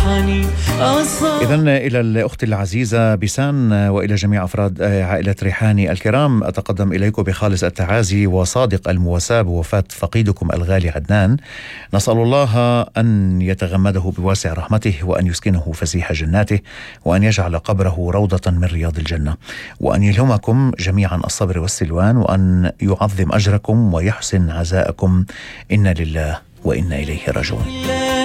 إذن إلى الأخت العزيزة بيسان وإلى جميع أفراد عائلة ريحاني الكرام، أتقدم إليكم بخالص التعازي وصادق المواساة بوفاة فقيدكم الغالي عدنان. نسأل الله أن يتغمده بواسع رحمته، وأن يسكنه فسيح جناته، وأن يجعل قبره روضة من رياض الجنة، وأن يلهمكم جميعا الصبر والسلوان، وأن يعظم أجركم ويحسن عزاءكم. إنا لله وإنا إليه راجعون.